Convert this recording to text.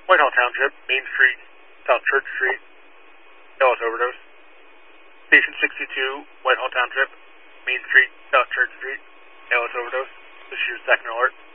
Whitehall Township, Main Street, South Church Street, ALS overdose. Station 62, Whitehall Township, Main Street, South Church Street, ALS overdose. This is your second alert.